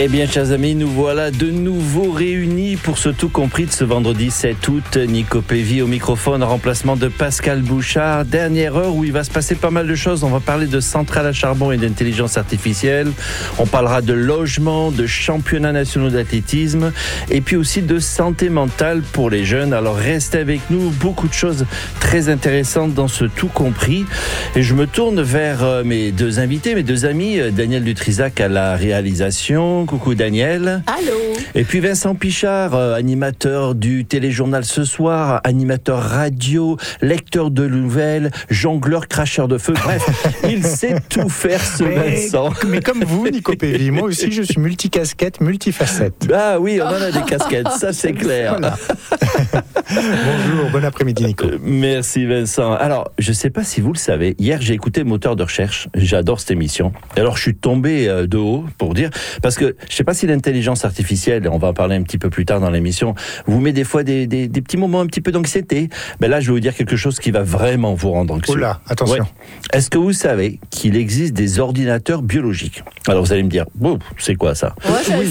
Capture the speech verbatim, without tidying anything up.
Eh bien, chers amis, nous voilà de nouveau réunis pour ce tout compris de ce vendredi sept août. Nico Pévy au microphone en remplacement de Pascal Bouchard. Dernière heure où il va se passer pas mal de choses. On va parler de centrales à charbon et d'intelligence artificielle. On parlera de logement, de championnats nationaux d'athlétisme et puis aussi de santé mentale pour les jeunes. Alors, restez avec nous. Beaucoup de choses très intéressantes dans ce tout compris. Et je me tourne vers mes deux invités, mes deux amis. Daniel Dutrisac à la réalisation. Coucou Daniel. Allô. Et puis Vincent Pichard, euh, animateur du téléjournal ce soir, animateur radio, lecteur de nouvelles, jongleur, cracheur de feu. Bref, il sait tout faire ce mais, Vincent. Mais comme vous, Nico Pévy, moi aussi je suis multicasquette, multifacette. Ah oui, on en a des casquettes, ça c'est clair. Voilà. Bonjour, bon après-midi Nico. Euh, merci Vincent. Alors, je ne sais pas si vous le savez, hier j'ai écouté Moteur de recherche, j'adore cette émission. Alors je suis tombé euh, de haut pour dire, parce que je ne sais pas si l'intelligence artificielle, on va en parler un petit peu plus tard dans l'émission, vous met des fois des, des, des petits moments un petit peu d'anxiété. Ben là, je vais vous dire quelque chose qui va vraiment vous rendre anxieux. Oh là, attention. Ouais. Est-ce que vous savez qu'il existe des ordinateurs biologiques ? Alors vous allez me dire, oh, c'est quoi ça ? Ouais, ça, Oui,